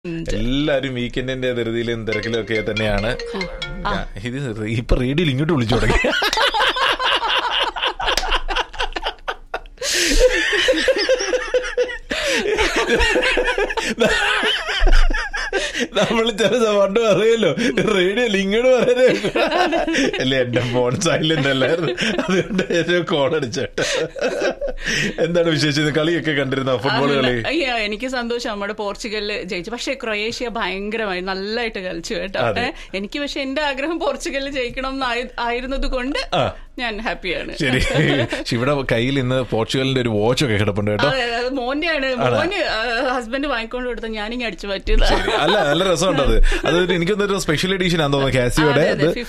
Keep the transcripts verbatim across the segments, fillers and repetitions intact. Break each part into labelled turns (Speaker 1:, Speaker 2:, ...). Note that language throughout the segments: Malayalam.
Speaker 1: എല്ലാരും വീക്കെൻഡിന്റെ ധൃതിയിലും തിരക്കിലും ഒക്കെ തന്നെയാണ്. ഇത് ഇപ്പൊ റേഡിയോയിൽ ഇങ്ങോട്ട് വിളിച്ചു തുടങ്ങി. നമ്മൾ ചില പണ്ട് പറയല്ലോ റേഡിയോയിൽ ഇങ്ങോട്ട് പറയാനേ അല്ലേ, എന്റെ ഫോൺ സൈലന്റ് അല്ലായിരുന്നു, അതുകൊണ്ട് ഏറ്റവും കോൾ അടിച്ചോട്ടെ. എന്താണ് വിശേഷിച്ചത്? കളിയൊക്കെ കണ്ടിരുന്നോ? ഫുട്ബോൾ കളി?
Speaker 2: അയ്യോ, എനിക്ക് സന്തോഷം നമ്മുടെ പോർച്ചുഗലിൽ ജയിച്ചു. പക്ഷെ ക്രൊയേഷ്യ ഭയങ്കരമായി നല്ലതായിട്ട് കളിച്ചു കേട്ടോ. എനിക്ക് പക്ഷെ എന്റെ ആഗ്രഹം പോർച്ചുഗലിൽ ജയിക്കണം എന്നായിരുന്നത് കൊണ്ട് ഞാൻ ഹാപ്പിയാണ്.
Speaker 1: ശരി, ഇവിടെ കയ്യിൽ ഇന്ന് പോർച്ചുഗലിന്റെ ഒരു വാച്ച് ഒക്കെ കിടപ്പുണ്ട് കേട്ടോ.
Speaker 2: മോന്റെയാണ്, മോന് ഹസ്ബൻഡ് വാങ്ങിക്കൊണ്ട് കൊടുത്ത ഞാനിങ്ങനെ അടിച്ചു പറ്റിയത്.
Speaker 1: അല്ല, നല്ല രസമുണ്ട് അത്. അത് എനിക്കൊന്നൊരു സ്പെഷ്യൽ എഡിഷൻ ആണെന്ന് തോന്നുന്നു കാസിയോടെ.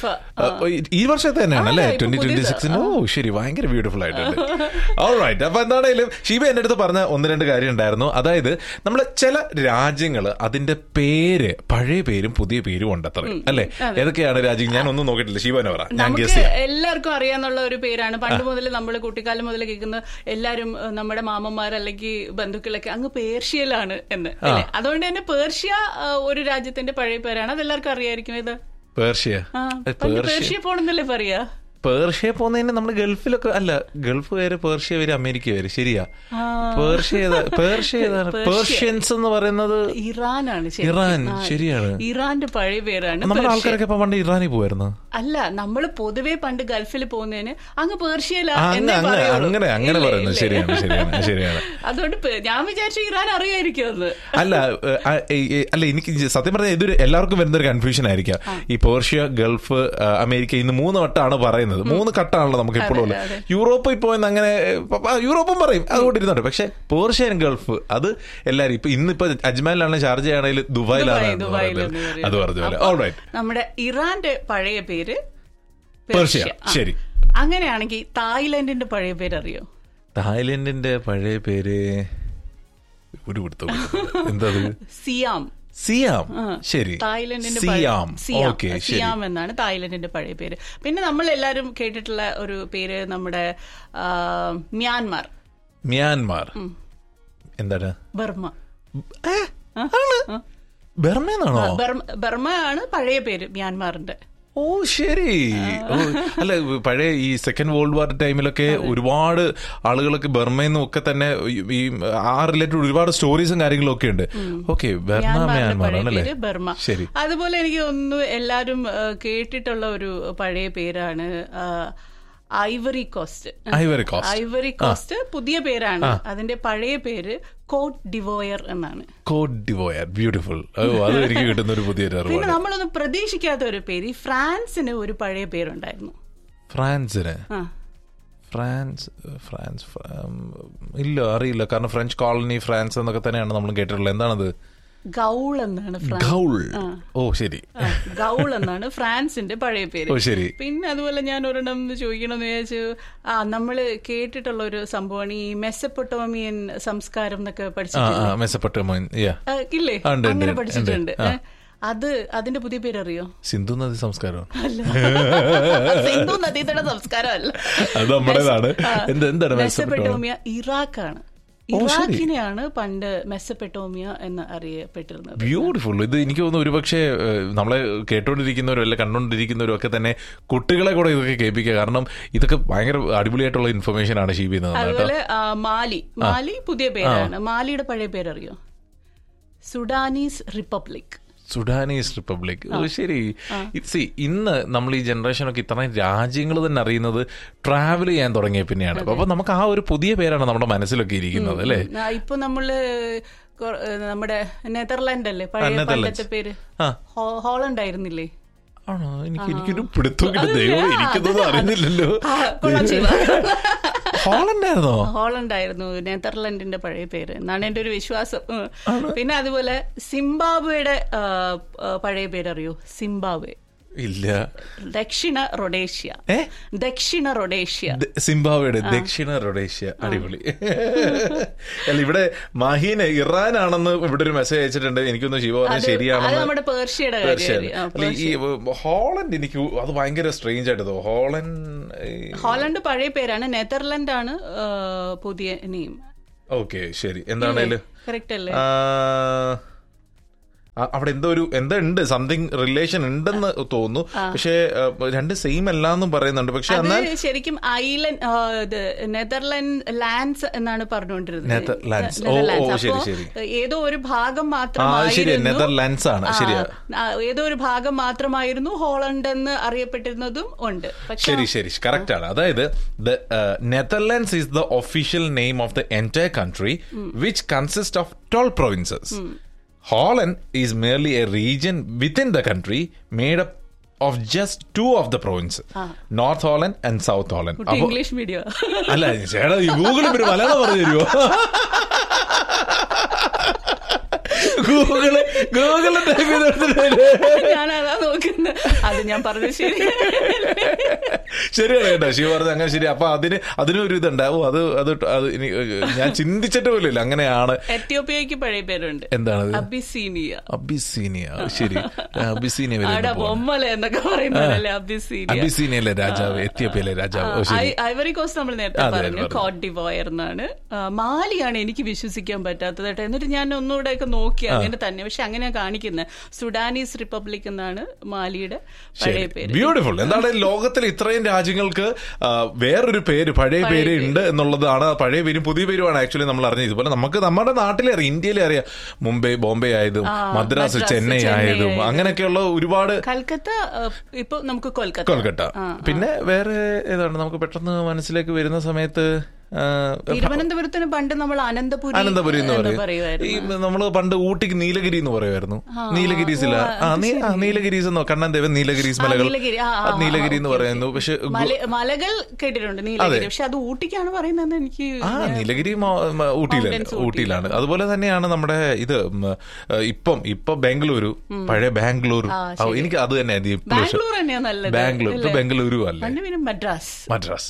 Speaker 1: ഈ വർഷത്തെ തന്നെയാണ് അല്ലേ, ട്വന്റി ട്വന്റി സിക്സിന്. ഓ ശരി, ഭയങ്കര ബ്യൂട്ടിഫുൾ ആയിട്ടുണ്ട്. ഓൾറൈറ്റ്. അപ്പൊ എന്താണേലും ഷീബ എന്റെ അടുത്ത് പറഞ്ഞ ഒന്ന് രണ്ട് കാര്യം ഉണ്ടായിരുന്നു. അതായത് നമ്മള് ചില രാജ്യങ്ങള് അതിന്റെ പേര് പഴയ പേരും പുതിയ പേരും ഉണ്ടത്ര അല്ലെ? ഏതൊക്കെയാണ് രാജ്യം? ഞാൻ ഒന്നും നോക്കിയിട്ടില്ല, ഷീബനെ പറ. ഞാൻ ഗസ് ചെയ്യാം.
Speaker 2: എല്ലാവർക്കും അറിയാന്നുള്ള ഒരു പേരാണ്. പണ്ട് മുതൽ നമ്മൾ കുട്ടിക്കാലം മുതൽ കേൾക്കുന്ന എല്ലാരും നമ്മുടെ മാമന്മാർ അല്ലെങ്കിൽ ബന്ധുക്കളൊക്കെ അങ്ങ് പേർഷ്യയിലാണ് എന്ന് അല്ലെ. അതുകൊണ്ട് തന്നെ പേർഷ്യ ഒരു രാജ്യത്തിന്റെ പഴയ പേരാണ്. അതെല്ലാവർക്കും അറിയായിരിക്കും. ഇത് പേർഷ്യ. പേർഷ്യ പോണെന്നല്ലേ പറയാ.
Speaker 1: പേർഷ്യ പോകുന്നതിന് നമ്മള് ഗൾഫിലൊക്കെ അല്ല, ഗൾഫ് പേര് പേർഷ്യ പേര് അമേരിക്ക പേര്. ശരിയാ. പേർഷ്യ പേർഷ്യ ഏതാണ്? പേർഷ്യൻസ് എന്ന് പറയുന്നത്
Speaker 2: ഇറാനാണ്.
Speaker 1: ഇറാൻ. ശരിയാണ്,
Speaker 2: ഇറാന്റെ പഴയ പേരാണ്.
Speaker 1: നമ്മുടെ ആൾക്കാരൊക്കെ ഇപ്പൊ പണ്ട് ഇറാനിൽ പോയിരുന്നു.
Speaker 2: അല്ല, നമ്മള് പൊതുവെ പണ്ട് ഗൾഫിൽ പോകുന്നതിന് അങ്ങ് പേർഷ്യയില
Speaker 1: അങ്ങനെ അങ്ങനെ പറയുന്നത്. ശരിയാണ് ശരിയാണ് ശരിയാണ്.
Speaker 2: അതുകൊണ്ട് ഞാൻ വിചാരിച്ചു ഇറാൻ അറിയായിരിക്കും അത്.
Speaker 1: അല്ല അല്ല എനിക്ക് സത്യം പറഞ്ഞാൽ ഇതൊരു എല്ലാവർക്കും വരുന്നൊരു കൺഫ്യൂഷൻ ആയിരിക്കാം. ഈ പേർഷ്യ, ഗൾഫ്, അമേരിക്ക ഇന്ന് മൂന്ന് വട്ടമാണ് പറയുന്നത്. മൂന്ന് കട്ടാണല്ലോ നമുക്ക് ഇപ്പോഴും ഉള്ളത്. യൂറോപ്പ് ഇപ്പോ അങ്ങനെ യൂറോപ്പും പറയും, അതുകൊണ്ട് ഇരുന്നുണ്ട്. പക്ഷെ പേർഷ്യൻ, ഗൾഫ് അത് എല്ലാരും ഇപ്പൊ ഇന്നിപ്പോ അജ്മാനിലാണ്, ഷാർജയാണെങ്കിലും ദുബായിലാണ് അത് പറഞ്ഞ പോലെ. ഓൾറൈറ്റ്.
Speaker 2: നമ്മുടെ ഇറാന്റെ പഴയ പേര്
Speaker 1: പേർഷ്യ. ശരി.
Speaker 2: അങ്ങനെയാണെങ്കിൽ തായ്ലൻഡിന്റെ പഴയ പേര് അറിയോ?
Speaker 1: തായ്ലൻഡിന്റെ പഴയ പേര് ഒരു കൊടുത്തു എന്താ? സിയാം. സിയാം. ശരി.
Speaker 2: തായ്ലൻഡിന്റെ
Speaker 1: സിയാം.
Speaker 2: സിയാം എന്നാണ് തായ്ലൻഡിന്റെ പഴയ പേര്. പിന്നെ നമ്മൾ എല്ലാരും കേട്ടിട്ടുള്ള ഒരു പേര് നമ്മുടെ മ്യാൻമാർ.
Speaker 1: മ്യാൻമാർ എന്താണ്?
Speaker 2: ബർമ.
Speaker 1: ബർമേന്നാണോ?
Speaker 2: ബർമ ആണ് പഴയ പേര് മ്യാൻമാറിന്റെ.
Speaker 1: ഓ ശരി. അല്ല, പഴയ ഈ സെക്കൻഡ് വേൾഡ് വാർ ടൈമിലൊക്കെ ഒരുപാട് ആളുകളൊക്കെ ബർമയിൽ നിന്നും ഒക്കെ തന്നെ ഈ ആ റിലേറ്റഡ് ഒരുപാട് സ്റ്റോറീസും കാര്യങ്ങളും ഒക്കെ ഉണ്ട്. ഓക്കെ, ബർമ മ്യാൻമാർ ആണല്ലേ?
Speaker 2: ബർമ.
Speaker 1: ശരി.
Speaker 2: അതുപോലെ എനിക്ക് ഒന്ന് എല്ലാരും കേട്ടിട്ടുള്ള ഒരു പഴയ പേരാണ് Ivory Coast.
Speaker 1: Ivory Coast.
Speaker 2: Ivory Coast പുതിയ പേരാണ്. അതിന്റെ പഴയ പേര് കോട്ട് ഡിവോയർ എന്നാണ്.
Speaker 1: കോട്ട് ഡിവോയർ. ബ്യൂട്ടിഫുൾ. അത് എനിക്ക് കിട്ടുന്ന ഒരു പുതിയ.
Speaker 2: പിന്നെ നമ്മളൊന്നും പ്രതീക്ഷിക്കാത്ത ഒരു പേര്, ഫ്രാൻസിന് ഒരു പഴയ പേരുണ്ടായിരുന്നു.
Speaker 1: ഫ്രാൻസിന്? ഫ്രാൻസ് ഫ്രാൻസ് ഇല്ല, അറിയില്ല. കാരണം ഫ്രഞ്ച് കോളനി ഫ്രാൻസ് എന്നൊക്കെ തന്നെയാണ് നമ്മൾ കേട്ടിട്ടുള്ളത്. എന്താണത്?
Speaker 2: ഗൗൾ എന്നാണ്.
Speaker 1: ഗൗൾ. ഓ ശരി.
Speaker 2: ഗൗൾ എന്നാണ് ഫ്രാൻസിന്റെ പഴയ പേര്.
Speaker 1: ഓ ശരി.
Speaker 2: പിന്നെ അതുപോലെ ഞാൻ ഒരെണ്ണം ചോദിക്കണമെന്ന് വിചാരിച്ചു. ആ നമ്മള് കേട്ടിട്ടുള്ള ഒരു സംഭവമാണ് ഈ മെസ്സപ്പൊട്ടോമിയൻ സംസ്കാരം എന്നൊക്കെ പഠിച്ചിട്ടില്ലേ?
Speaker 1: മെസ്സപ്പൊട്ടോമിയൻ
Speaker 2: ഇല്ലേ? അങ്ങനെ പഠിച്ചിട്ടുണ്ട്. അത് അതിന്റെ പുതിയ പേരറിയോ?
Speaker 1: സിന്ധു നദി സംസ്കാരം.
Speaker 2: സിന്ധു നദീതട സംസ്കാരം അല്ല,
Speaker 1: അത് നമ്മുടേതാണ്.
Speaker 2: മെസ്സപ്പൊട്ടോമിയ ഇറാഖാണ്. ഇറാഖിനെയാണ് പണ്ട് മെസ്സപ്പൊട്ടോമിയ എന്ന് അറിയപ്പെട്ടിരുന്നത്.
Speaker 1: ബ്യൂട്ടിഫുൾ. ഇത് എനിക്ക് തോന്നുന്നു ഒരുപക്ഷെ നമ്മളെ കേട്ടോണ്ടിരിക്കുന്നവരും അല്ലെ കണ്ടോണ്ടിരിക്കുന്നവരും ഒക്കെ തന്നെ കുട്ടികളെ കൂടെ ഇതൊക്കെ കേൾപ്പിക്കുക. കാരണം ഇതൊക്കെ ഭയങ്കര അടിപൊളിയായിട്ടുള്ള ഇൻഫർമേഷൻ ആണ് ഷീബി.
Speaker 2: അതുപോലെ മാലി. മാലി പുതിയ പേരാണ്. മാലിയുടെ പഴയ പേരറിയോ? Sudanese republic.
Speaker 1: Sudanese republic. ശരി. സി ഇന്ന് നമ്മൾ ഈ ജനറേഷനൊക്കെ ഇത്രയും രാജ്യങ്ങൾ തന്നെ അറിയുന്നത് ട്രാവൽ ചെയ്യാൻ തുടങ്ങിയ പിന്നെയാണ്. അപ്പൊ നമുക്ക് ആ ഒരു പുതിയ പേരാണ് നമ്മുടെ മനസ്സിലൊക്കെ ഇരിക്കുന്നത് അല്ലേ?
Speaker 2: ഇപ്പൊ നമ്മള് നമ്മുടെ നെതർലാൻഡ് അല്ലേ പഴയ പണ്ടത്തെ പേര്? ഹോളണ്ട് ആയിരുന്നില്ലേ?
Speaker 1: ആണോ? എനിക്ക് എനിക്കൊരു പിടുത്തം കിട്ടും. എനിക്കൊന്നും അറിയുന്നില്ലല്ലോ. ഹോളണ്ടായിരുന്നോ?
Speaker 2: ഹോളണ്ടായിരുന്നു നെതർലൻഡിന്റെ പഴയ പേര് എന്നാണ് എന്റെ ഒരു വിശ്വാസം. പിന്നെ അതുപോലെ സിംബാബ്വേയുടെ പഴയ പേരറിയോ? സിംബാബ്വെ.
Speaker 1: ഇല്ല.
Speaker 2: ദക്ഷിണ റൊഡേഷ്യ. ദക്ഷിണ റൊഡേഷ്യ.
Speaker 1: സിംബാബ്വേയുടെ ദക്ഷിണ റൊഡേഷ്യ. അടിപൊളി. അല്ല, ഇവിടെ മാഹീന് ഇറാൻ ആണെന്ന് ഇവിടെ ഒരു മെസ്സേജ് അയച്ചിട്ടുണ്ട്. എനിക്കൊന്ന് ശിവ പറഞ്ഞാൽ ശരിയാണെന്ന്.
Speaker 2: നമ്മുടെ പേർഷ്യയുടെ
Speaker 1: ഈ ഹോളണ്ട് എനിക്ക് അത് ഭയങ്കര സ്ട്രേഞ്ച് ആയിട്ട് തോന്നും. ഹോളണ്ട്
Speaker 2: ഹോളണ്ട് പഴയ പേരാണ്. നെതർലൻഡ് ആണ് പുതിയ നെയിം.
Speaker 1: ഓക്കെ ശരി. എന്താണേലും
Speaker 2: കറക്റ്റ് അല്ലേ?
Speaker 1: അവിടെ എന്തോ ഒരു എന്താ ഉണ്ട് സംതിങ് റിലേഷൻ ഉണ്ടെന്ന് തോന്നുന്നു. പക്ഷെ രണ്ട് സെയിം അല്ലാന്നും പറയുന്നുണ്ട്. പക്ഷെ എന്നാൽ
Speaker 2: ശരിക്കും ഐലൻഡ് നെതർലാൻഡ് ലാൻഡ്സ് എന്നാണ് പറഞ്ഞുകൊണ്ടിരുന്നത്. ഏതോ ഒരു ഭാഗം മാത്രമായിരുന്നു
Speaker 1: നെതർലാൻഡ്സ് ആണ്. ശരിയാ,
Speaker 2: ഏതോ ഒരു ഭാഗം മാത്രമായിരുന്നു ഹോളണ്ട് എന്ന് അറിയപ്പെട്ടിരുന്നതും ഉണ്ട്.
Speaker 1: ശരി ശരി കറക്റ്റ് ആണ്. അതായത് the Netherlands is the official name of the entire country which consist of twelve provinces. Holland is merely a region within the country made up of just two of the provinces, ah. North Holland and South Holland.
Speaker 2: English medium.
Speaker 1: അല്ല ചേട്ടാ ഈ ഗൂഗിളിൽ പിന്നെ മലയാളം പറഞ്ഞു തരുമോ? ഗൂഗിള് ഗൂഗിള്
Speaker 2: ഞാനതാ നോക്കുന്നത്. അത് ഞാൻ പറഞ്ഞത് ശരി
Speaker 1: ശരിയാണ് കേട്ടോ. ശിവ പറഞ്ഞത് അങ്ങനെ ശരി. അപ്പൊ അതിന് അതിനൊരു ഇതുണ്ടാവും. അത് അത് അത് ഞാൻ ചിന്തിച്ചിട്ട് പോലില്ല അങ്ങനെയാണ്.
Speaker 2: എത്യോപ്യക്ക് പഴയ പേരുണ്ട്.
Speaker 1: എന്താണ്?
Speaker 2: അബിസീനിയ.
Speaker 1: അബിസീനിയ. ശരി, അബിസീനിയ
Speaker 2: ബൊമ്മല എന്നൊക്കെ പറയുന്നതല്ലേ അബിസീനിയ.
Speaker 1: അബിസീനിയയിലെ രാജാവ്, എത്യോപ്യയിലെ രാജാവ്.
Speaker 2: ഐവറി കോസ്റ്റ് നമ്മൾ നേരത്തെ പറഞ്ഞു, കോട്ട് ഡിവോയർ എന്നാണ്. മാലിയാണ് എനിക്ക് വിശ്വസിക്കാൻ പറ്റാത്തത് കേട്ടോ. എന്നിട്ട് ഞാൻ ഒന്നുകൂടെ ഒക്കെ നോക്കി അങ്ങനെ തന്നെ. പക്ഷെ അങ്ങനെ കാണിക്കുന്നത് സുഡാനീസ് റിപ്പബ്ലിക് എന്നാണ് മാലിയുടെ പഴയ പേര്.
Speaker 1: ബ്യൂട്ടിഫുൾ. എന്താണ് ലോകത്തിൽ ഇത്രയും രാജ്യങ്ങൾക്ക് വേറൊരു പേര്, പഴയ പേര് ഉണ്ട് എന്നുള്ളതാണ്. പഴയ പേരും പുതിയ പേരുമാണ് ആക്ച്വലി നമ്മൾ അറിഞ്ഞത്. ഇതുപോലെ നമുക്ക് നമ്മുടെ നാട്ടിലെ അറിയാം, ഇന്ത്യയിലെ അറിയാം. മുംബൈ, ബോംബെ ആയതും മദ്രാസ്, ചെന്നൈ ആയതും അങ്ങനെയൊക്കെയുള്ള ഒരുപാട്.
Speaker 2: കൽക്കത്ത ഇപ്പൊ നമുക്ക് കൊൽക്കത്ത
Speaker 1: കൊൽക്കത്ത പിന്നെ വേറെ ഏതാണ് നമുക്ക് പെട്ടെന്ന് മനസ്സിലേക്ക് വരുന്ന സമയത്ത്?
Speaker 2: തിരുവനന്തപുരത്തിന് പണ്ട് നമ്മൾ അനന്തപുരി
Speaker 1: അനന്തപുരി എന്ന് പറയും. ഈ നമ്മള് പണ്ട് ഊട്ടിക്ക് നീലഗിരി എന്ന് പറയുമായിരുന്നു. നീലഗിരീസില്ല, നീലഗിരീസ് എന്നോ കണ്ണൻ ദേവൻ നീലഗിരീസ് മലകൾ, നീലഗിരി എന്ന് പറയുന്നു. പക്ഷെ
Speaker 2: മലകൾ കേട്ടിട്ടുണ്ട് നീലഗിരി, പക്ഷെ അത് ഊട്ടിക്കാണ് പറയുന്നത്. എനിക്ക്
Speaker 1: ആ നീലഗിരി ഊട്ടിയിലാണ്, ഊട്ടിയിലാണ്. അതുപോലെ തന്നെയാണ് നമ്മുടെ ഇത് ഇപ്പം ഇപ്പൊ ബാംഗ്ലൂരു, പഴയ ബാംഗ്ലൂർ. എനിക്ക് അത് തന്നെ ബാംഗ്ലൂർ. ഇപ്പൊ ബംഗളൂരു അല്ലേ,
Speaker 2: മദ്രാസ്.
Speaker 1: മദ്രാസ്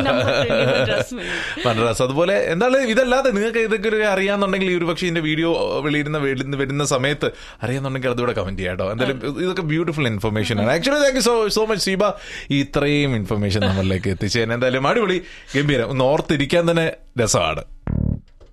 Speaker 1: മദ്രാസ്. അതുപോലെ എന്താണ് ഇതല്ലാതെ നിങ്ങൾക്ക് ഇതൊക്കെ അറിയാന്നുണ്ടെങ്കിൽ ഈ ഒരു പക്ഷേ ഇതിന്റെ വീഡിയോ വെളിയിരുന്ന വരുന്ന സമയത്ത് അറിയാന്നുണ്ടെങ്കിൽ അതുകൂടെ കമന്റ് ചെയ്യാം കേട്ടോ. എന്തായാലും ഇതൊക്കെ ബ്യൂട്ടിഫുൾ ഇൻഫർമേഷൻ ആണ്. Actually thank you so so much Sheeba, ഇത്രയും ഇൻഫർമേഷൻ നമ്മളിലേക്ക് എത്തിച്ചതിന്. എന്തായാലും അടിപൊളി, ഗംഭീരം. ഒന്ന് ഓർത്തിരിക്കാൻ തന്നെ രസമാണ്.